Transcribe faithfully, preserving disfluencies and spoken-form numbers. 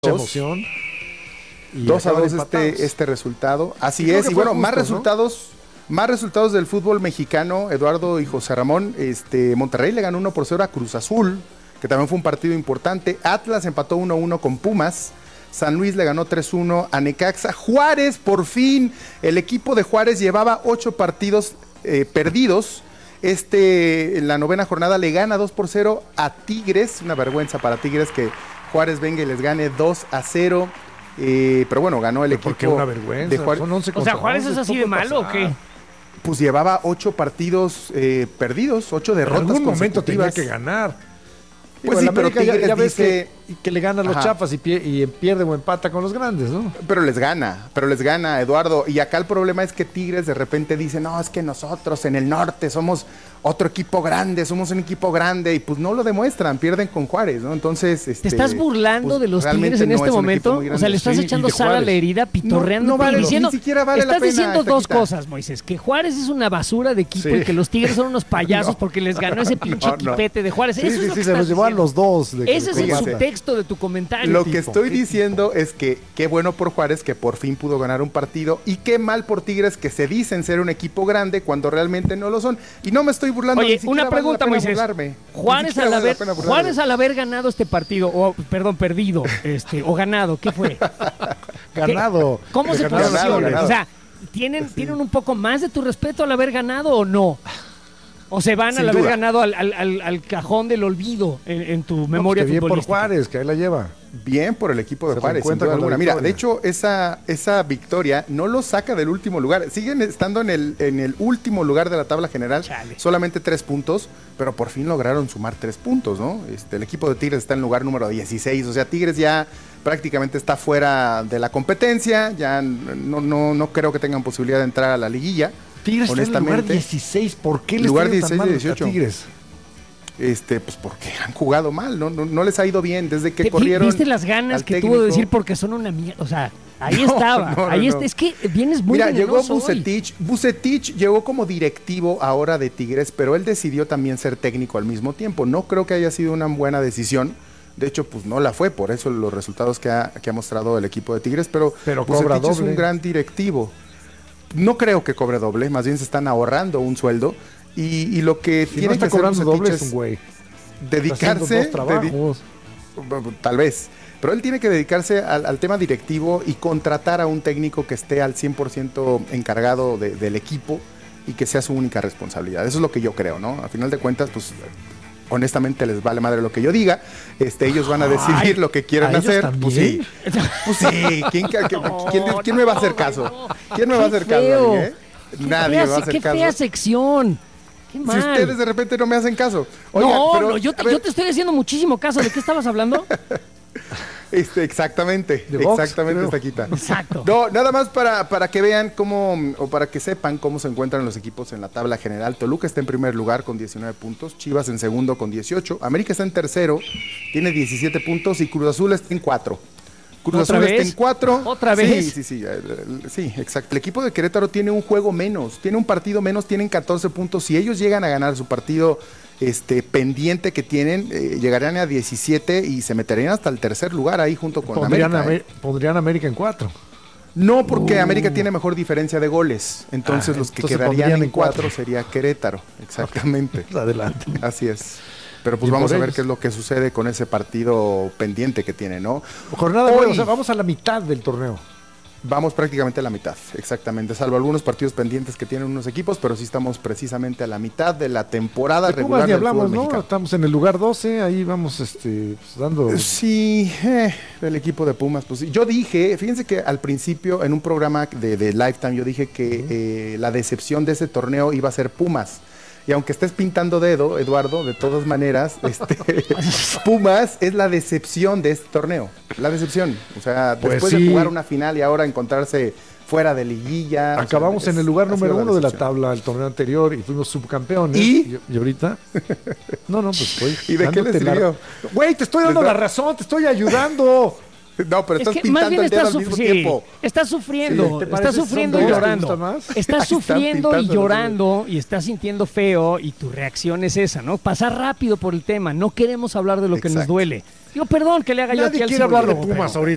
Mucha emoción. dos a dos este, este resultado. Así es. Y bueno, justo, más resultados, ¿no? Más resultados del fútbol mexicano, Eduardo y José Ramón. Este, Monterrey le ganó uno por cero a Cruz Azul, que también fue un partido importante. Atlas empató uno a uno con Pumas. San Luis le ganó tres uno a Necaxa. Juárez, por fin, el equipo de Juárez llevaba ocho partidos eh, perdidos. Este, en la novena jornada le gana dos por cero a Tigres. Una vergüenza para Tigres que Juárez venga y les gane dos a cero. Eh, pero bueno, ganó el equipo. ¿Por qué una vergüenza? De Juárez. Son once o sea, ¿Juárez es así de malo o qué? Pues llevaba ocho partidos eh, perdidos, ocho derrotas. En algún momento tenía que ganar. Pues sí, pero América ya, ya ves dice... que, que le gana a los Ajá. chafas y, pie, y pierde o empata con los grandes, ¿no? Pero les gana, pero les gana, Eduardo. Y acá el problema es que Tigres de repente dice, no, es que nosotros en el norte somos otro equipo grande, somos un equipo grande, y pues no lo demuestran, pierden con Juárez, ¿no? Entonces, este, ¿te estás burlando pues, de los Tigres en no este momento? O sea, le estás sí, echando sal a la herida, pitorreando, no, no vale, diciendo, ni siquiera vale estás la pena, diciendo dos Taquita. cosas, Moisés, que Juárez es una basura de equipo sí. y que los Tigres son unos payasos no. porque les ganó ese pinche no, no. equipete de Juárez. Sí, Eso sí, es lo sí, que se los llevaban los dos. De Ese es el subtexto de tu comentario. Lo tipo. que estoy diciendo es que qué bueno por Juárez que por fin pudo ganar un partido, y qué mal por Tigres que se dicen ser un equipo grande cuando realmente no lo son. Y no me estoy burlando. Oye, ni siquiera una pregunta, vale Moisés. Burlarme. Juárez al, haber, Juárez al haber ganado este partido, o perdón, perdido, este, o ganado, ¿qué fue? Ganado. ¿Qué? ¿Cómo se ganado, posiciona? ganado. O sea, ¿tienen, sí. ¿tienen un poco más de tu respeto al haber ganado o no? ¿O se van Sin al haber duda. ganado al, al, al, al cajón del olvido en, en tu memoria no, pues que bien futbolística? por Juárez, que ahí la lleva. Bien por el equipo de Se Juárez, sin duda alguna. Mira, de hecho, esa, esa victoria no lo saca del último lugar. Siguen estando en el, en el último lugar de la tabla general, Chale. solamente tres puntos, pero por fin lograron sumar tres puntos, ¿no? Este, el equipo de Tigres está en el lugar número dieciséis, o sea, Tigres ya prácticamente está fuera de la competencia, ya no, no, no creo que tengan posibilidad de entrar a la liguilla. Tigres está en el lugar honestamente. dieciséis, ¿por qué les Lugar está tan dieciséis, mal a dieciocho. Tigres? Este, pues porque han jugado mal, ¿no? No, no les ha ido bien desde que ¿Te- corrieron. ¿Viste las ganas al que técnico? tuvo de decir porque son una mierda? O sea, ahí No, estaba, no, no, ahí no. está. Es que vienes muy Mira, llegó venenoso hoy. Vucetich. Vucetich llegó como directivo ahora de Tigres, pero él decidió también ser técnico al mismo tiempo. No creo que haya sido una buena decisión. De hecho, pues no la fue, por eso los resultados que ha, que ha mostrado el equipo de Tigres, pero, Pero cobra Vucetich es doble. un gran directivo. No creo que cobre doble, más bien se están ahorrando un sueldo. Y, y lo que Si tiene no está que hacer cobrando Vucetich doble es es un güey. dedicarse... Está haciendo dos trabajos. dedi- Tal vez. Pero él tiene que dedicarse al, al tema directivo y contratar a un técnico que esté al cien por ciento encargado de- del equipo y que sea su única responsabilidad. Eso es lo que yo creo, ¿no? A final de cuentas, pues honestamente les vale madre lo que yo diga. Este, ellos van a decidir Ay, lo que quieran ¿a ellos hacer. también? Pues sí. Pues sí. ¿Quién, ca- quién- quién- quién me va a hacer caso? ¿Quién me va a hacer caso? feo. Nadie, ¿eh? Qué Nadie fea, me va a hacer qué caso. fea sección. Qué mal. Si ustedes de repente no me hacen caso. Oigan, no, pero, no, yo a te, ver, yo te estoy haciendo muchísimo caso. ¿De qué estabas hablando? Este, exactamente, De box, exactamente, creo. Taquita. Exacto. No, nada más para, para que vean cómo, o para que sepan cómo se encuentran los equipos en la tabla general. Toluca está en primer lugar con diecinueve puntos, Chivas en segundo con dieciocho, América está en tercero, tiene diecisiete puntos y Cruz Azul está en cuatro. Cruz ¿Otra Azul vez? está en cuatro. ¿Otra Sí, vez? Sí, sí, eh, sí, exacto. El equipo de Querétaro tiene un juego menos, tiene un partido menos, tienen catorce puntos. Si ellos llegan a ganar su partido este, pendiente que tienen, eh, llegarían a diecisiete y se meterían hasta el tercer lugar ahí junto con Pondrían, América. ¿eh? Amer- pondrían América en cuatro. No, porque Uh. América tiene mejor diferencia de goles. Entonces Ah, los que entonces quedarían pondrían en en cuatro. cuatro sería Querétaro. Exactamente. Adelante. Así es. Pero pues Y vamos por a ver ellos. qué es lo que sucede con ese partido pendiente que tiene, ¿no? Jornada Hoy- nueve, o sea, vamos a la mitad del torneo. Vamos prácticamente a la mitad, exactamente. Salvo algunos partidos pendientes que tienen unos equipos, pero sí estamos precisamente a la mitad de la temporada De regular Pumas ni del hablamos, fútbol ¿no? mexicano. Estamos en el lugar doce, ahí vamos este, pues, dando... Sí, eh, el equipo de Pumas, pues sí. Yo dije, fíjense que al principio en un programa de, de Lifetime yo dije que eh, la decepción de ese torneo iba a ser Pumas. Y aunque estés pintando dedo, Eduardo, de todas maneras, este, Pumas es la decepción de este torneo. La decepción. O sea, Pues después sí. de jugar una final y ahora encontrarse fuera de liguilla. Acabamos o sea, en es- el lugar ha número sido uno de la decepción. tabla del torneo anterior y fuimos subcampeones. ¿Y? Y, y ahorita... No, no, pues estoy... ¿Y de qué les dándote la- sirvió? Güey, te estoy dando Les la da- razón, te estoy ayudando. No, pero Es estás que más pintando bien el dedo está, al suf- mismo sí, tiempo. está sufriendo, Sí, ¿te está parece sufriendo son y dos? ¿Te llorando. gusta más? Está Ahí sufriendo están y pintando, llorando y está sintiendo feo y tu reacción es esa, ¿no? Pasar rápido por el tema, no queremos hablar de lo que nos Exacto. duele. Digo, perdón que le haga yo aquí Nadie al quiere hablar de cebollero, Pumas pero- ahorita.